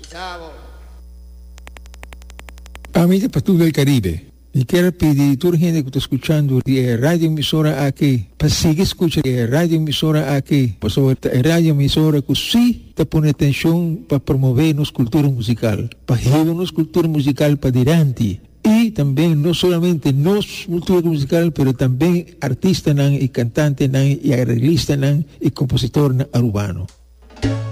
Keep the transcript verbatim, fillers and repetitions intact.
Chavo. Amiga Patrulha del Caribe, e quero pedir a toda a gente que está escutando a rádio emissora aqui, para seguir escutando a rádio emissora aqui, para sobre a rádio emissora que sim está pondo atenção para promover nossa cultura musical, para levar nossa cultura musical para adiante. E também, não somente nossa cultura musical, mas também artista e cantante e arreglista e compositor urbano.